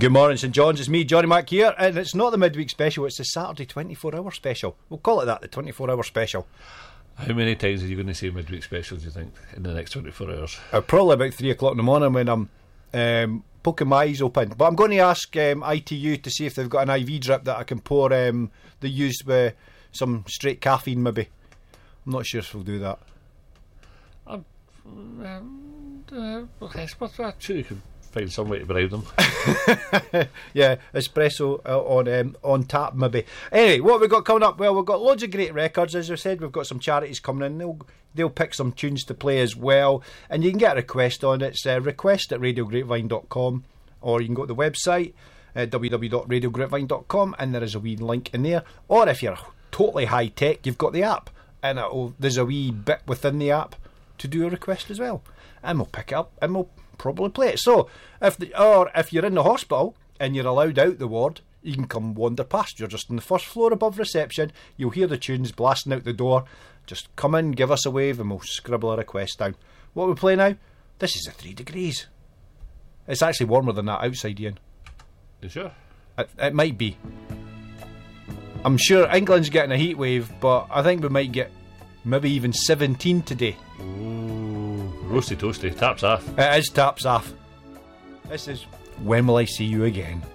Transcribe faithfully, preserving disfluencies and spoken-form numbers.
Good morning, St John's. It's me, Johnny Mac here, and it's not the midweek special, it's the Saturday twenty-four hour special. We'll call it that, the twenty-four hour special. How many times are you going to say midweek special, do you think, in the next twenty-four hours? Uh, probably about three o'clock in the morning when I'm um, poking my eyes open. But I'm going to ask um, I T U to see if they've got an I V drip that I can pour um, the used with some straight caffeine, maybe. I'm not sure if we'll do that. Um, um, uh, I suppose I'm sure you can find some way to bribe them. Yeah, espresso uh, on um, on tap maybe. Anyway, what have we got coming up? Well, we've got loads of great records, as I said. We've got some charities coming in. They'll they'll pick some tunes to play as well, and you can get a request on it. It's uh, request at radio grapevine dot com, or you can go to the website uh, w w w dot radio grapevine dot com, and there is a wee link in there. Or if you're totally high tech, you've got the app, and it'll, there's a wee bit within the app to do a request as well, and we'll pick it up and we'll probably play it. So if the, or if you're in the hospital and you're allowed out the ward, you can come wander past. You're just on the first floor above reception, you'll hear the tunes blasting out the door. Just come in, give us a wave, and we'll scribble a request down. What we play now? This is a three degrees. It's actually warmer than that outside, Ian. You sure? It, it might be. I'm sure England's getting a heat wave, but I think we might get maybe even seventeen today. Ooh, roasty toasty, taps off. It is taps off. This is When Will I See You Again?